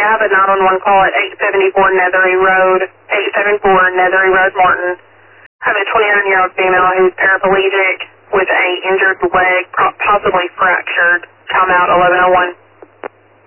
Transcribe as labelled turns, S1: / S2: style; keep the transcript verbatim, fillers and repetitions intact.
S1: have a nine one one call at eight seventy-four Nethery Road, eight seventy-four Nethery Road, Martin. I have a twenty-nine-year-old female who's paraplegic with a injured leg, possibly fractured. Come out eleven oh one.